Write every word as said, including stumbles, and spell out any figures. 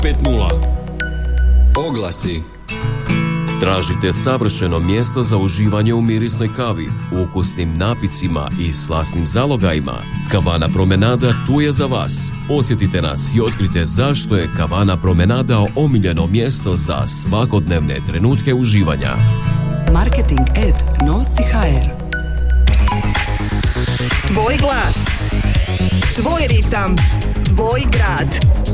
pet nula. Oglasi. Tražite savršeno mjesto za uživanje u mirisnoj kavi, ukusnim napicima i slasnim zalogajima. Kavana Promenada tu je za vas. Posjetite nas i otkrite zašto je Kavana Promenada omiljeno mjesto za svakodnevne trenutke uživanja. Marketing at Novosti ha er. Tvoj glas, tvoj ritam, tvoj grad.